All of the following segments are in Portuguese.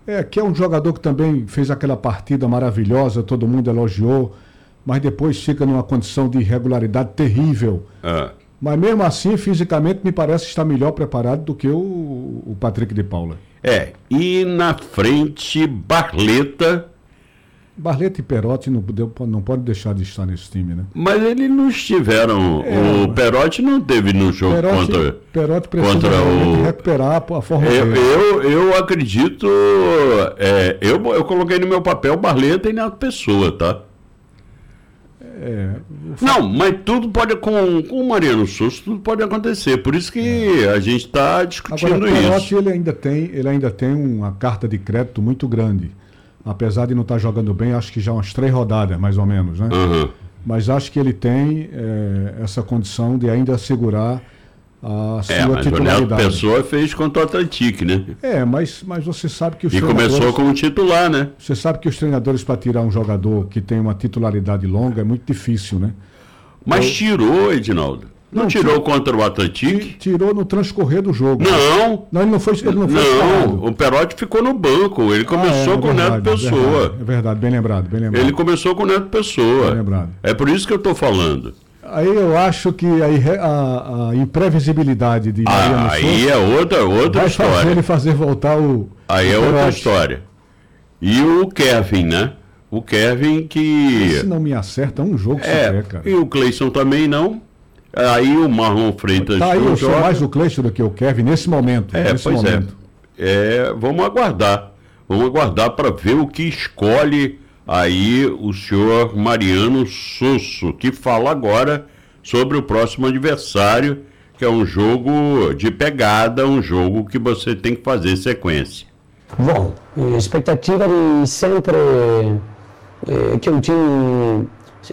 Que é um jogador que também fez aquela partida maravilhosa, todo mundo elogiou, mas depois fica numa condição de irregularidade terrível. Mas mesmo assim, fisicamente, me parece estar melhor preparado do que o Patrick de Paula. E na frente, Barleta e Perotti não pode deixar de estar nesse time, né? Mas eles não estiveram. O Perotti não teve no jogo Perotti precisa recuperar a forma dele. Eu acredito. Eu coloquei no meu papel Barleta e Neto Pessoa, tá? Não, mas tudo pode. Com o Mariano Souza, tudo pode acontecer. Por isso que a gente está discutindo Agora, o Perotti, isso. Ele ainda tem uma carta de crédito muito grande. Apesar de não estar jogando bem, acho que já umas 3 rodadas, mais ou menos, né? Mas acho que ele tem essa condição de ainda segurar a sua titularidade. Mas o Neto Pessoa fez contra o Atlético, né? Mas você sabe que os treinadores... E começou como titular, né? Você sabe que os treinadores, para tirar um jogador que tem uma titularidade longa, é muito difícil, né? Mas tirou, Edinaldo. Não tirou contra o Atlético? Tirou no transcorrer do jogo. Não, ele não foi o Perotti ficou no banco. Ele começou com o Neto Pessoa. É verdade, bem lembrado. Ele começou com o Neto Pessoa. Bem lembrado. É por isso que eu estou falando. Aí eu acho que a imprevisibilidade de Mariano Souza aí é outra história. Fazer ele fazer voltar o Aí é outra história. E o Kevin, né? O Kevin que... Esse não me acerta um jogo sequer, cara. E o Cleison também não. Aí o Marlon Freitas... eu sou mais o Cleison do que o Kevin nesse momento. Vamos aguardar. Vamos aguardar para ver o que escolhe aí o senhor Mariano Souza, que fala agora sobre o próximo adversário, que é um jogo de pegada, um jogo que você tem que fazer sequência. Bom, expectativa de sempre que o time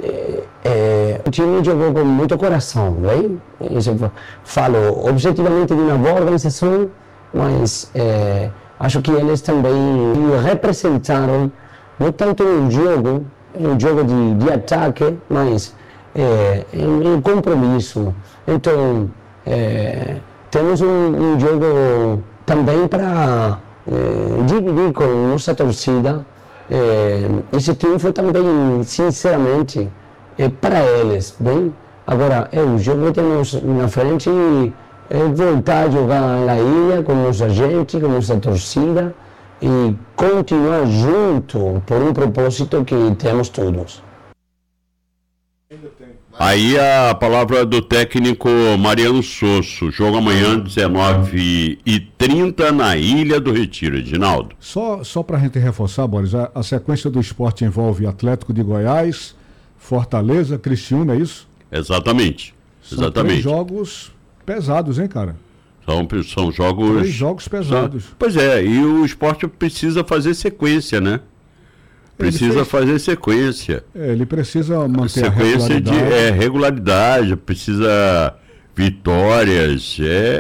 jogou com muito coração, né? Falo objetivamente de uma boa organização, mas acho que eles também representaram não tanto um jogo de ataque, mas em compromisso. Então, temos um jogo também para dividir com nossa torcida. Esse triunfo também, sinceramente, para eles, bem? Agora, o jogo que temos na frente é voltar a jogar na ilha com nossa gente, com nossa torcida e continuar junto por um propósito que temos todos. Aí a palavra do técnico Mariano Souza. Jogo amanhã, 19h30, na Ilha do Retiro, Edinaldo. Só para a gente reforçar, Boris, a sequência do esporte envolve Atlético de Goiás, Fortaleza, Criciúma, é isso? Exatamente. São 3 jogos pesados, hein, cara? São jogos... 3 jogos pesados. Pois é, e o esporte precisa fazer sequência, né? Fazer sequência. Ele precisa manter sequência a regularidade. De regularidade, precisa vitórias.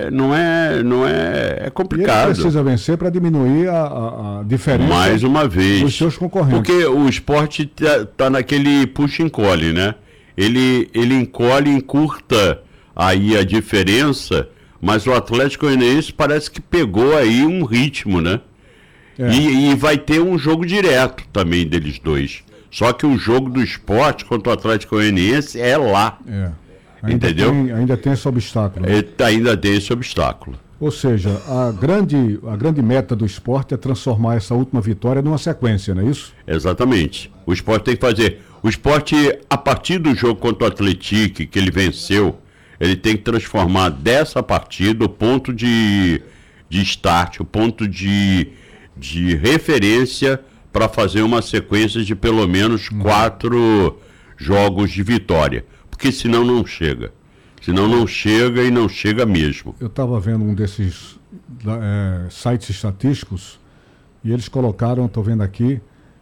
É complicado. E ele precisa vencer para diminuir a diferença mais uma vez dos seus concorrentes. Porque o esporte tá naquele puxa-encolhe, né? Ele encolhe, encurta aí a diferença, mas o Atlético Goianiense parece que pegou aí um ritmo, né? E vai ter um jogo direto também deles dois. Só que o jogo do esporte contra o Atlético Goianiense é lá. Entendeu? Ainda tem esse obstáculo. Né? Ainda tem esse obstáculo. Ou seja, a grande meta do esporte é transformar essa última vitória numa sequência, não é isso? Exatamente. O esporte tem que fazer. O esporte, a partir do jogo contra o Atlético, que ele venceu, ele tem que transformar dessa partida o ponto de start, o ponto de referência para fazer uma sequência de pelo menos 4 jogos de vitória, porque senão não chega. Senão não chega e não chega mesmo. Eu estava vendo um desses sites estatísticos e eles colocaram, estou vendo aqui,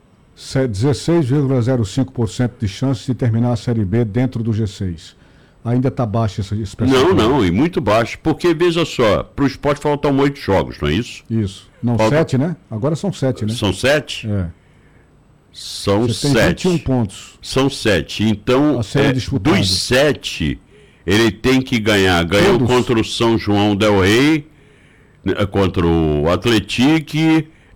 16,05% de chance de terminar a Série B dentro do G6. Ainda está baixo esse percentual. Não, e muito baixo, porque veja só, para o esporte faltam 8 jogos, não é isso? Isso. Não, 7, né? Agora são 7, né? São 7? São Você 7. Tem 21 pontos. São 7. Então, dos 7, ele tem que ganhar. Ganhou contra o São João del Rei, contra o Atlético,